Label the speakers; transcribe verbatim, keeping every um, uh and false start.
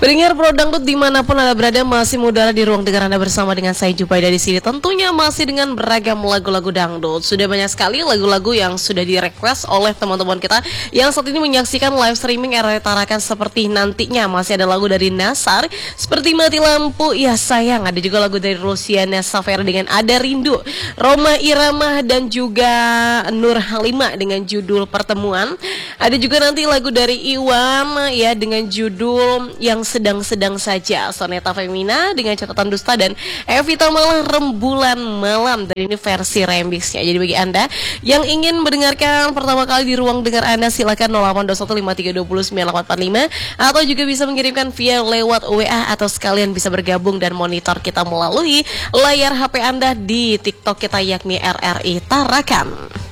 Speaker 1: Pendengar Pro Dangdut dimanapun Anda berada, masih mudahlah di ruang dengar Anda bersama dengan saya Jubaida di sini. Tentunya masih dengan beragam lagu-lagu dangdut. Sudah banyak sekali lagu-lagu yang sudah di-request oleh teman-teman kita yang saat ini menyaksikan live streaming era Tarakan seperti nantinya. Masih ada lagu dari Nasar seperti Mati Lampu, Ya Sayang. Ada juga lagu dari Rosiana Safera dengan Ada Rindu, Roma Irama dan juga Nur Halimah dengan judul Pertemuan. Ada juga nanti lagu dari Iwan ya dengan judul Yang Sedang-sedang Saja, Soneta Femina dengan Catatan Dusta, dan Evita Malah Rembulan Malam. Dan ini versi remixnya. Jadi bagi Anda yang ingin mendengarkan pertama kali di ruang dengar Anda, silakan nol delapan dua satu lima tiga dua nol sembilan delapan empat lima, atau juga bisa mengirimkan via lewat W A, atau sekalian bisa bergabung dan monitor kita melalui layar H P Anda di TikTok kita yakni R R I Tarakan.